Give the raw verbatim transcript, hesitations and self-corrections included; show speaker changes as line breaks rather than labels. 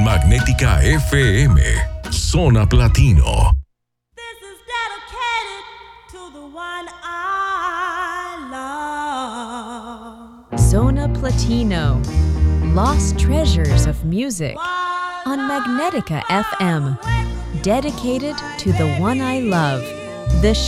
Magnética F M, Zona Platino.
This is dedicated to the one I love.
Zona Platino, Lost Treasures of Music on Magnetica F M. Dedicated to the one I love. The